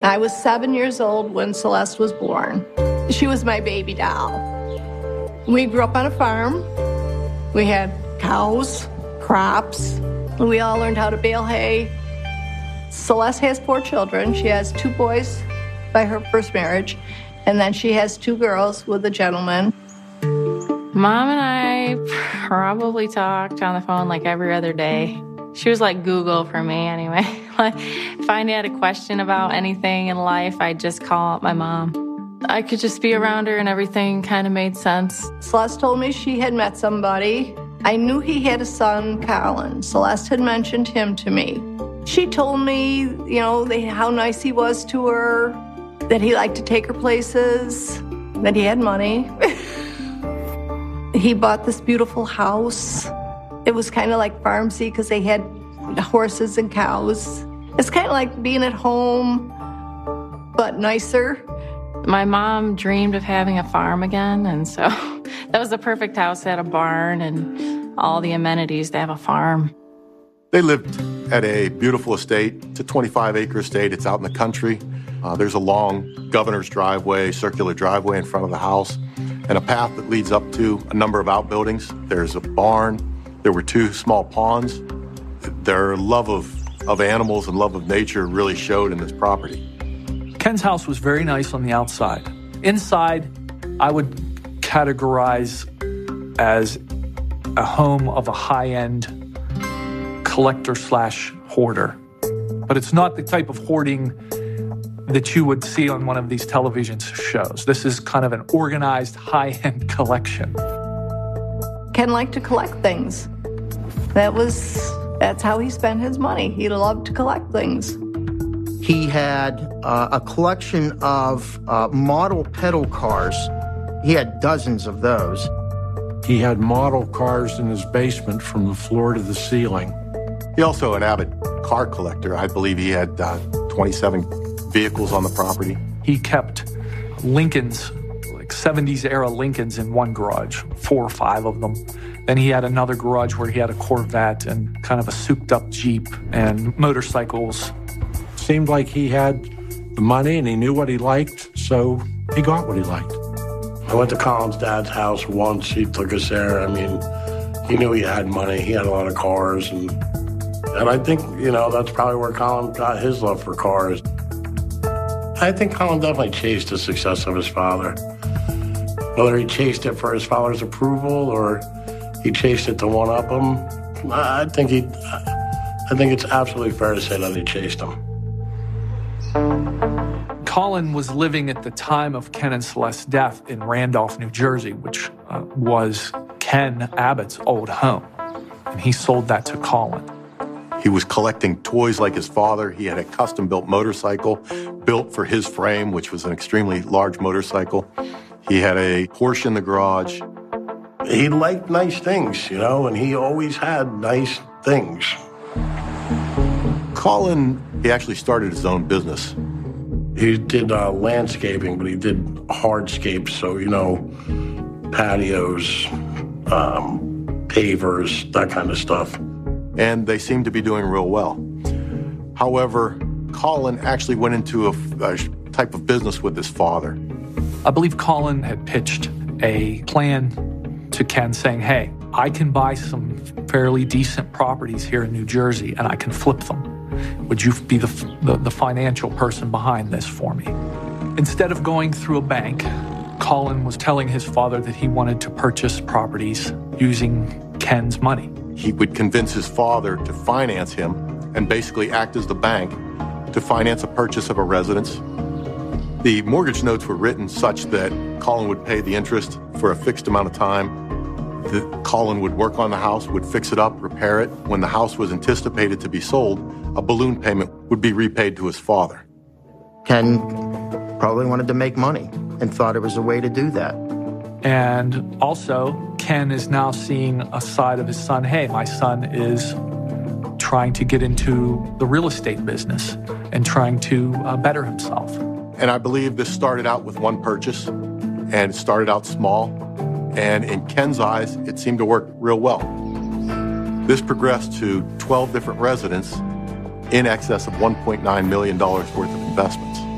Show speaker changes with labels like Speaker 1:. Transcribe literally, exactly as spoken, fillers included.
Speaker 1: I was seven years old when Celeste was born. She was my baby doll. We grew up on a farm. We had cows, crops, and we all learned how to bale hay. Celeste has four children. She has two boys by her first marriage, and then she has two girls with a gentleman.
Speaker 2: Mom and I probably talked on the phone like every other day. She was like Google for me anyway. Like, if I had a question about anything in life, I'd just call up my mom. I could just be around her and everything kind of made sense.
Speaker 1: Celeste told me she had met somebody. I knew he had a son, Colin. Celeste had mentioned him to me. She told me, you know, they, how nice he was to her, that he liked to take her places, that he had money. He bought this beautiful house. It was kind of like farmsy because they had horses and cows. It's kind of like being at home, but nicer.
Speaker 2: My mom dreamed of having a farm again, and so that was the perfect house. It had a barn and all the amenities to have a farm.
Speaker 3: They lived at a beautiful estate. It's a twenty-five acre estate. It's out in the country. Uh, there's a long governor's driveway, circular driveway in front of the house, and a path that leads up to a number of outbuildings. There's a barn. There were two small ponds. Their love of, of animals and love of nature really showed in this property.
Speaker 4: Ken's house was very nice on the outside. Inside, I would categorize as a home of a high-end collector slash hoarder. But it's not the type of hoarding that you would see on one of these television shows. This is kind of an organized, high-end collection.
Speaker 1: Ken liked to collect things. That was, that's how he spent his money. He loved to collect things.
Speaker 5: He had uh, a collection of uh, model pedal cars. He had dozens of those.
Speaker 6: He had model cars in his basement from the floor to the ceiling.
Speaker 3: He also an avid car collector. I believe he had uh, twenty-seven vehicles on the property.
Speaker 4: He kept Lincolns, like seventies era Lincolns in one garage, four or five of them. Then he had another garage where he had a Corvette and kind of a souped up Jeep and motorcycles.
Speaker 6: Seemed like he had the money and he knew what he liked, so he got what he liked.
Speaker 7: I went to Colin's dad's house once. He took us there. I mean, he knew he had money. He had a lot of cars. And, and I think, you know, that's probably where Colin got his love for cars. I think Colin definitely chased the success of his father. Whether he chased it for his father's approval or he chased it to one-up him, I think he, I think it's absolutely fair to say that he chased him.
Speaker 4: Colin was living at the time of Ken and Celeste's death in Randolph, New Jersey, which uh, was Ken Abbott's old home. And he sold that to Colin.
Speaker 3: He was collecting toys like his father. He had a custom-built motorcycle built for his frame, which was an extremely large motorcycle. He had a Porsche in the garage.
Speaker 7: He liked nice things, you know, and he always had nice things.
Speaker 3: Colin, he actually started his own business.
Speaker 7: He did uh, landscaping, but he did hardscapes, so, you know, patios, um, pavers, that kind of stuff.
Speaker 3: And they seemed to be doing real well. However, Colin actually went into a, a type of business with his father.
Speaker 4: I believe Colin had pitched a plan to Ken saying, hey, I can buy some fairly decent properties here in New Jersey and I can flip them. Would you be the, the, the financial person behind this for me? Instead of going through a bank, Colin was telling his father that he wanted to purchase properties using Ken's money.
Speaker 3: He would convince his father to finance him and basically act as the bank to finance a purchase of a residence. The mortgage notes were written such that Colin would pay the interest for a fixed amount of time. That Colin would work on the house, would fix it up, repair it. When the house was anticipated to be sold, a balloon payment would be repaid to his father.
Speaker 5: Ken probably wanted to make money and thought it was a way to do that.
Speaker 4: And also, Ken is now seeing a side of his son. Hey, my son is trying to get into the real estate business and trying to uh, better himself.
Speaker 3: And I believe this started out with one purchase, and it started out small. And in Ken's eyes, it seemed to work real well. This progressed to twelve different residents in excess of one point nine million dollars worth of investments.